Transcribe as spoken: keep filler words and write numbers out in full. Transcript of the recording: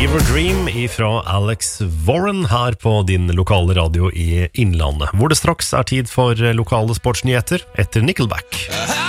Fever Dream ifra Alex Warren her på din lokale radio i Innlandet, hvor det straks er tid for lokale sportsnyheter etter Nickelback.